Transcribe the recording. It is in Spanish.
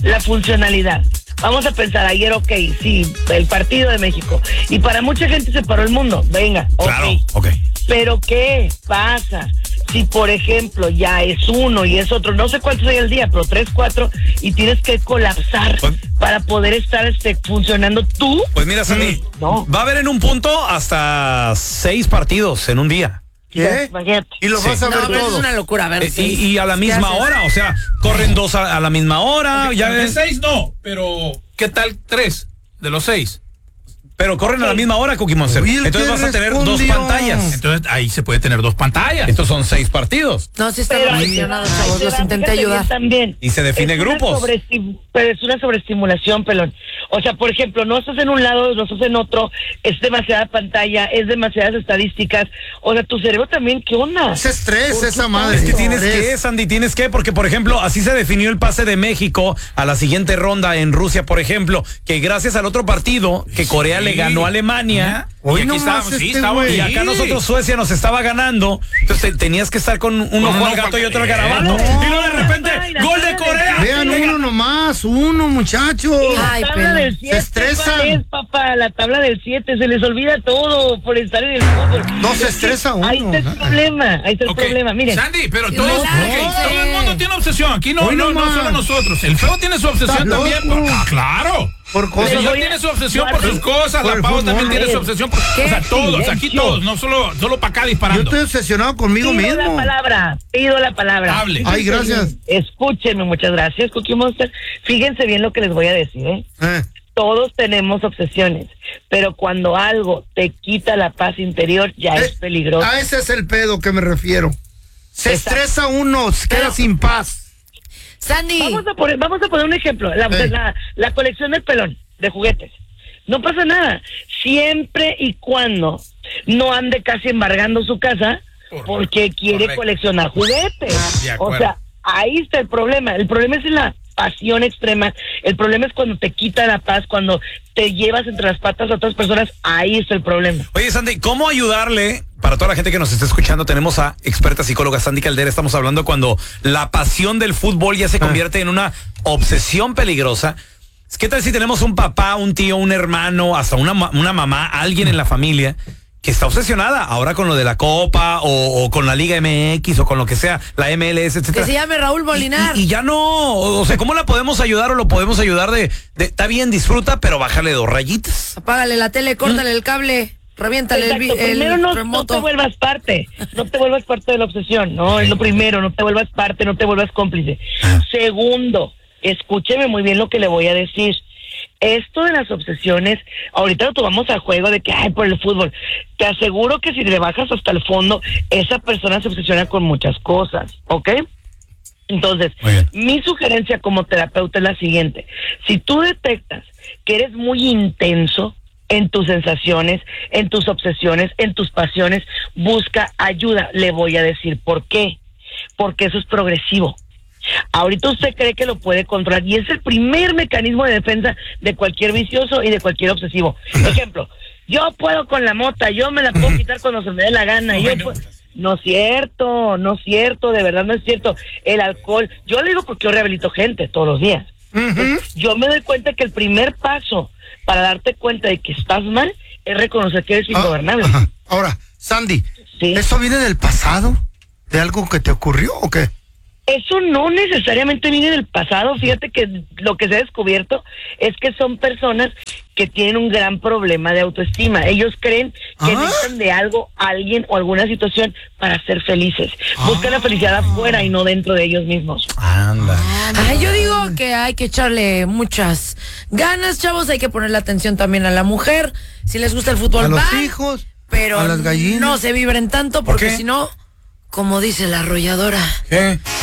la funcionalidad. Vamos a pensar, ayer, ok, sí, el partido de México. Y para mucha gente se paró el mundo. Venga, ok. Claro, ok. Pero ¿qué pasa si, por ejemplo, ya es uno y es otro? No sé cuántos hay al día, pero 3, 4, y tienes que colapsar para poder estar funcionando tú. Pues mira, Sandy, va a haber en un punto hasta 6 partidos en un día. ¿Qué? Y lo vas a ver todo. Es una locura, a ver. Y a la misma hora, o sea, corren 2 a la misma hora. Okay, ya de 6 no, pero ¿qué tal 3 de los 6? Pero corren a la misma hora, Cookie Monster. Entonces vas a tener 2 pantallas. Entonces ahí se puede tener 2 pantallas. Estos son 6 partidos. No, sí están relacionados, chavos. Los intenté ayudar. También. Y se define grupos. Pero es una sobreestimulación, pelón. O sea, por ejemplo, no estás en un lado, no estás en otro, es demasiada pantalla, es demasiadas estadísticas. O sea, tu cerebro también, ¿qué onda? Es estrés, esa madre. Es que tienes que, Sandy, tienes que, porque, por ejemplo, así se definió el pase de México a la siguiente ronda en Rusia, por ejemplo, que gracias al otro partido que Corea le ganó a Alemania. Hoy y no estábamos, más y acá nosotros Suecia nos estaba ganando, entonces tenías que estar con un ojo al gato y otro al garabato, y luego de repente gol de Corea. Vean uno nomás, muchachos. La tabla del 7, se estresan. Papá, la tabla del 7, se les olvida todo por estar en el fútbol. No se estresa uno. Ahí está el problema, miren. Sandy, pero todo el mundo tiene obsesión, aquí no solo nosotros, el feo tiene su obsesión también, claro. Por cosas. El señor tiene su obsesión por sus cosas, la Pau también tiene su obsesión por... O sea, todos, aquí todos, no solo para acá disparando. Yo estoy obsesionado conmigo mismo. Pido la palabra. Hable. Ay, gracias. Escúchenme, muchas gracias, Cookie Monster. Fíjense bien lo que les voy a decir, Todos tenemos obsesiones, pero cuando algo te quita la paz interior, ya es peligroso. A ese es el pedo que me refiero. Se estresa uno, se queda sin paz. Sandy. Vamos a poner un ejemplo. La colección del pelón de juguetes. No pasa nada. Siempre y cuando no ande casi embargando su casa porque quiere coleccionar juguetes. O sea, ahí está el problema. El problema es la pasión extrema. El problema es cuando te quita la paz, cuando te llevas entre las patas a otras personas. Ahí está el problema. Oye, Sandy, ¿cómo ayudarle? Para toda la gente que nos está escuchando, tenemos a experta psicóloga Sandy Caldera. Estamos hablando cuando la pasión del fútbol ya se convierte en una obsesión peligrosa. ¿Qué tal si tenemos un papá, un tío, un hermano, hasta una mamá, alguien en la familia que está obsesionada ahora con lo de la Copa o con la Liga MX o con lo que sea, la MLS, etcétera? Que se llame Raúl Molinar. Y ya no, o sea, ¿cómo la podemos ayudar o lo podemos ayudar de está bien, disfruta, pero bájale 2 rayitas? Apágale la tele, córtale el cable. Reviéntale el primero remoto. No te vuelvas parte de la obsesión, no, es lo primero, no te vuelvas parte, no te vuelvas cómplice. Segundo, escúcheme muy bien lo que le voy a decir. Esto de las obsesiones, ahorita lo tomamos a juego de que, por el fútbol. Te aseguro que si le bajas hasta el fondo, esa persona se obsesiona con muchas cosas, ¿ok? Entonces, mi sugerencia como terapeuta es la siguiente. Si tú detectas que eres muy intenso en tus sensaciones, en tus obsesiones, en tus pasiones, busca ayuda. Le voy a decir por qué. Porque eso es progresivo. Ahorita usted cree que lo puede controlar y es el primer mecanismo de defensa de cualquier vicioso y de cualquier obsesivo. Ejemplo, yo puedo con la mota, yo me la puedo quitar cuando se me dé la gana. No es cierto, de verdad no es cierto. El alcohol, yo le digo porque yo rehabilito gente todos los días. Yo me doy cuenta que el primer paso para darte cuenta de que estás mal es reconocer que eres ingobernable. Ahora, Sandy, ¿eso viene del pasado? ¿De algo que te ocurrió o qué? Eso no necesariamente viene del pasado. Fíjate que lo que se ha descubierto es que son personas que tienen un gran problema de autoestima. Ellos creen que necesitan de algo, alguien o alguna situación para ser felices. Buscan la felicidad afuera y no dentro de ellos mismos. Anda. Yo digo que hay que echarle muchas ganas, chavos. Hay que ponerle atención también a la mujer. Si les gusta el fútbol, a los hijos, pero a las gallinas. No se vibren tanto porque si no, como dice la arrolladora. ¿Qué?